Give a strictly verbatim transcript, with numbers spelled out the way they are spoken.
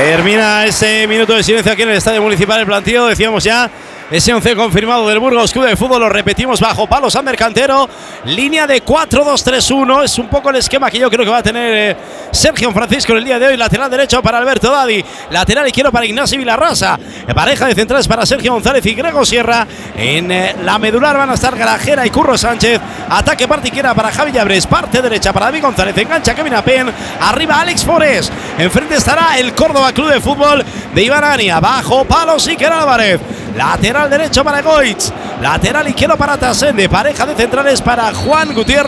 Termina ese minuto de silencio aquí en el Estadio Municipal del Plantío. Decíamos ya ese once confirmado del Burgos Club de Fútbol. Lo repetimos bajo palos Ander Cantero. Línea de cuatro dos tres uno. Es un poco el esquema que yo creo que va a tener eh, Sergio Francisco en el día de hoy. Lateral derecho para Alberto Dadi. Lateral izquierdo para Ignacio Vilarrasa. Pareja de centrales para Sergio González y Grego Sierra. En eh, la medular van a estar Garajera y Curro Sánchez. Ataque parte izquierda para Javi Llabres. Parte derecha para David González. Engancha Kevin Apen. Arriba Alex Forés. Enfrente estará el Córdoba Club de Fútbol de Iván Ania. Bajo palos Iker Álvarez. Lateral derecho para Goitz. Lateral izquierdo para Tasende. Pareja de centrales para Juan Gutiérrez.